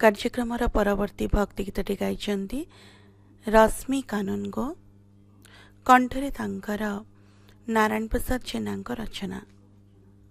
କାର୍ଯ୍ୟକ୍ରମର ପରବର୍ତ୍ତୀ ଭକ୍ତି ଗୀତଟି ଗାଇଛନ୍ତି ରଶ୍ମି କାନୁନଗୋ, କଣ୍ଠରେ ତାଙ୍କର ନାରାୟଣ ପ୍ରସାଦ ଜେନାଙ୍କ ରଚନା।